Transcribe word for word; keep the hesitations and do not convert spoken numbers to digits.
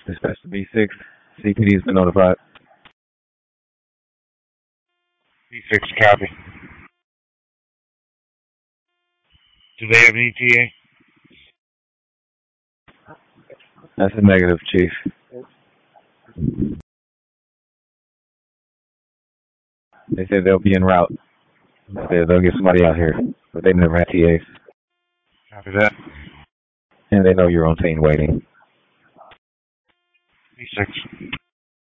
Dispatch to B six. C P D's been notified. B six, copy. Do they have an E T A? That's a negative, Chief. They said they'll be en route. They said they'll get somebody out here, but they never had T As. Copy that. And they know you're on scene waiting. B six.